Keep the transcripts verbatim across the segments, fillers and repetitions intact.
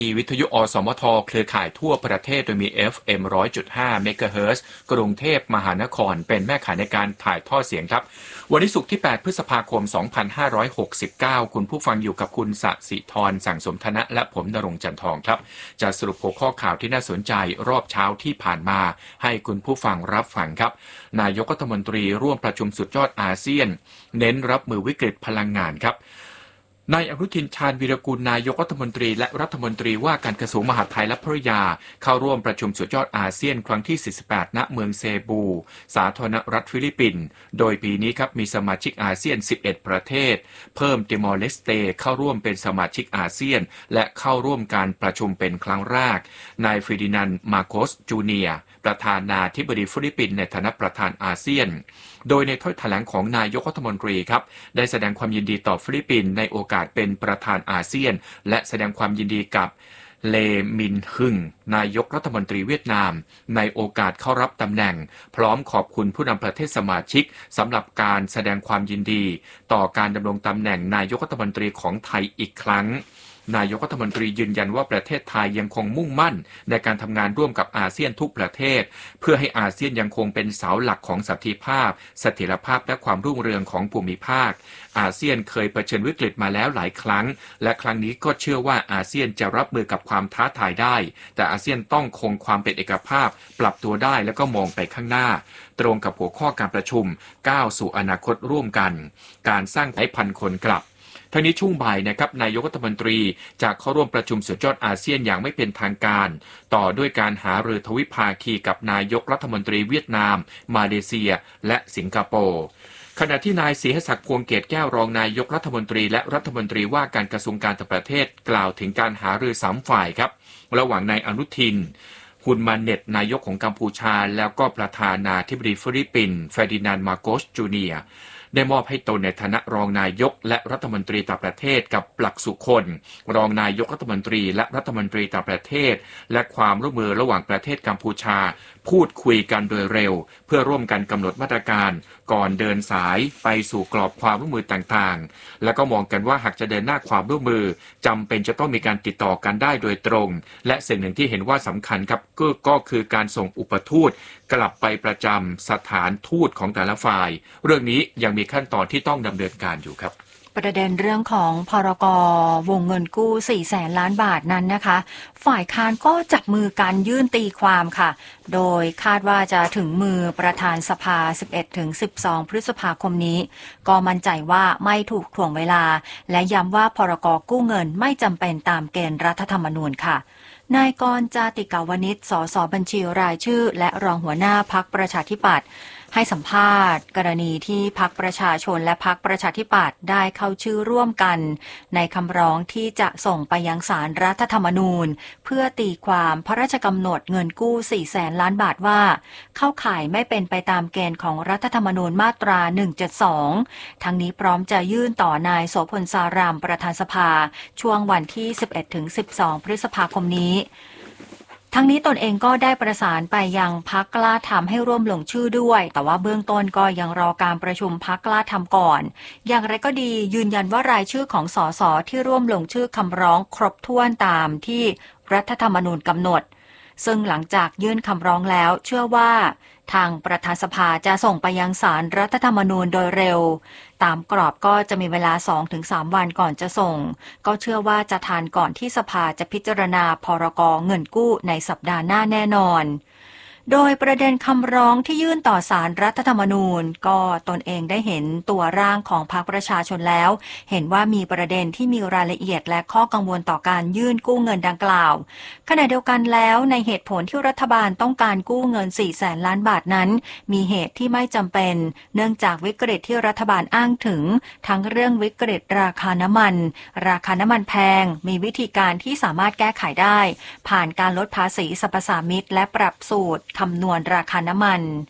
วิทยุอสมทเครือข่ายทั่วประเทศโดยมี เอฟ เอ็ม หนึ่งร้อยจุดห้า เมกะเฮิรตซ์กรุงเทพมหานครเป็นแม่ข่ายในการถ่ายทอดเสียงครับวันนี้ศุกร์ที่แปดพฤษภาคมสองพันห้าร้อยหกสิบเก้าคุณผู้ฟังอยู่กับคุณสศิธรสั่งสมธนะและผมณรงค์จันทองครับจะสรุปหัวข้อข่าวที่น่าสนใจรอบเช้าที่ผ่านมาให้คุณผู้ฟังรับฟังครับนายกรัฐมนตรีร่วมประชุมสุดยอดอาเซียนเน้นรับมือวิกฤตพลังงานครับนายอนุทินชาญวีรกุลนายกรัฐมนตรีและรัฐมนตรีว่าการกระทรวงมหาดไทยและภริยาเข้าร่วมประชุมสุดยอดอาเซียนครั้งที่สี่สิบแปดณเมืองเซบูสาธารณรัฐฟิลิปปินส์โดยปีนี้ครับมีสมาชิกอาเซียนสิบเอ็ดประเทศเพิ่มติมอร์เลสเตเข้าร่วมเป็นสมาชิกอาเซียนและเข้าร่วมการประชุมเป็นครั้งแรกนายฟิดินันด์มาโกสจูเนียร์ประธานาธิบดีฟิลิปปินส์ในฐานะประธานอาเซียนโดยในถ้อยแถลงของนายกรัฐมนตรีครับได้แสดงความยินดีต่อฟิลิปปินส์ในโอกาสเป็นประธานอาเซียนและแสดงความยินดีกับเลมินฮึงนายกรัฐมนตรีเวียดนามในโอกาสเข้ารับตำแหน่งพร้อมขอบคุณผู้นำประเทศสมาชิกสำหรับการแสดงความยินดีต่อการดำรงตำแหน่งนายกรัฐมนตรีของไทยอีกครั้งนายกรัฐมนตรียืนยันว่าประเทศไทยยังคงมุ่งมั่นในการทำงานร่วมกับอาเซียนทุกประเทศเพื่อให้อาเซียนยังคงเป็นเสาหลักของสันติภาพเสถียรภาพและความรุ่งเรืองของภูมิภาคอาเซียนเคยเผชิญวิกฤตมาแล้วหลายครั้งและครั้งนี้ก็เชื่อว่าอาเซียนจะรับมือกับความท้าทายได้แต่อาเซียนต้องคงความเป็นเอกภาพปรับตัวได้แล้วก็มองไปข้างหน้าตรงกับหัวข้อการประชุมก้าวสู่อนาคตร่วมกันการสร้างให้พันคนกลับทั้งนี้ช่วงบ่ายนะครับนายกรัฐมนตรีจะเข้าร่วมประชุมสุดยอดอาเซียนอย่างไม่เป็นทางการต่อด้วยการหารือทวิภาคีกับนายกรัฐมนตรีเวียดนามมาเลเซียและสิงคโปร์ขณะที่นายศรีหศักดิ์พวงเกตแก้วรองนายกรัฐมนตรีและรัฐมนตรีว่าการกระทรวงการต่างประเทศกล่าวถึงการหารือสามฝ่ายครับระหว่างนายอนุทินฮุนมาเน็ตนายกของกัมพูชาแล้วก็ประธานาธิบดีฟิลิปปินส์เฟร์ดินานด์มาโกสจูเนียร์ได้มอบให้ตนในฐานะรองนายกและรัฐมนตรีต่างประเทศกับปลักสุคนรองนายกรัฐมนตรีและรัฐมนตรีต่างประเทศและความร่วมมือระหว่างประเทศกัมพูชาพูดคุยกันโดยเร็วเพื่อร่วมกันกำหนดมาตรการก่อนเดินสายไปสู่กรอบความร่วมมือต่างๆและก็มองกันว่าหากจะเดินหน้าความร่วมมือจำเป็นจะต้องมีการติดต่อกันได้โดยตรงและสิ่งหนึ่งที่เห็นว่าสำคัญครับก็ก็คือการส่งอุปทูตกลับไปประจำสถานทูตของแต่ละฝ่ายเรื่องนี้ยังมีขั้นตอนที่ต้องดำเนินการอยู่ครับประเด็นเรื่องของพรก.วงเงินกู้สี่แสนล้านบาทนั้นนะคะฝ่ายค้านก็จับมือกันยื่นตีความค่ะโดยคาดว่าจะถึงมือประธานสภา สิบเอ็ดถึงสิบสอง พฤษภาคมนี้ก็มั่นใจว่าไม่ถูกถ่วงเวลาและย้ำว่าพรก.กู้เงินไม่จำเป็นตามเกณฑ์รัฐธรรมนูญค่ะนายกรณ์ จาติกาวนิช สสบัญชีรายชื่อและรองหัวหน้าพรรคประชาธิปัตย์ให้สัมภาษณ์กรณีที่พรรคประชาชนและพรรคประชาธิปัตย์ได้เข้าชื่อร่วมกันในคำร้องที่จะส่งไปยังศาลรัฐธรรมนูญเพื่อตีความพระราชกำหนดเงินกู้สี่แสนล้านบาทว่าเข้าข่ายไม่เป็นไปตามเกณฑ์ของรัฐธรรมนูญมาตราหนึ่งร้อยเจ็ดสิบสองทั้งนี้พร้อมจะยื่นต่อนายโสพลสารามประธานสภาช่วงวันที่ สิบเอ็ดถึงสิบสอง พฤษภาคมนี้ทั้งนี้ตนเองก็ได้ประสานไปยังพรรคกล้าทำให้ร่วมลงชื่อด้วยแต่ว่าเบื้องต้นก็ยังรอการประชุมพรรคกล้าทำก่อนอย่างไรก็ดียืนยันว่ารายชื่อของสสที่ร่วมลงชื่อคำร้องครบถ้วนตามที่รัฐธรรมนูญกำหนดซึ่งหลังจากยื่นคำร้องแล้วเชื่อว่าทางประธานสภาจะส่งไปยังศาลรัฐธรรมนูญโดยเร็วตามกรอบก็จะมีเวลา สองถึงสาม วันก่อนจะส่งก็เชื่อว่าจะทันก่อนที่สภาจะพิจารณาพรก.เงินกู้ในสัปดาห์หน้าแน่นอนโดยประเด็นคำร้องที่ยื่นต่อศาลรัฐธรรมนูญก็ตนเองได้เห็นตัวร่างของพรรคประชาชนแล้วเห็นว่ามีประเด็นที่มีรายละเอียดและข้อกังวลต่อการยื่นกู้เงินดังกล่าวขณะเดียวกันแล้วในเหตุผลที่รัฐบาลต้องการกู้เงินสี่แสนล้านบาทนั้นมีเหตุที่ไม่จำเป็นเนื่องจากวิกฤตที่รัฐบาลอ้างถึงทั้งเรื่องวิกฤตราคาน้ำมันราคาน้ำมันแพงมีวิธีการที่สามารถแก้ไขได้ผ่านการลดภาษีสรรพสามิตและปรับสูตรคำนวณราคาน้ำมัน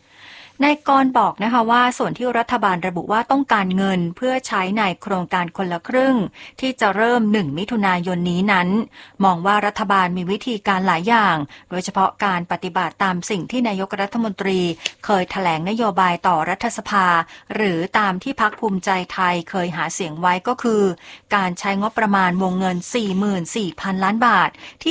นายกรณ์บอกนะคะว่าส่วนที่รัฐบาลระบุว่าต้องการเงินเพื่อใช้ในโครงการคนละครึ่งที่จะเริ่มหนึ่งมิถุนายนนี้นั้นมองว่ารัฐบาลมีวิธีการหลายอย่างโดยเฉพาะการปฏิบัติตามสิ่งที่นายกรัฐมนตรีเคยแถลงนโยบายต่อรัฐสภาหรือตามที่พรรคภูมิใจไทยเคยหาเสียงไว้ก็คือการใช้งบประมาณวงเงิน สี่หมื่นสี่พัน ล้านบาทที่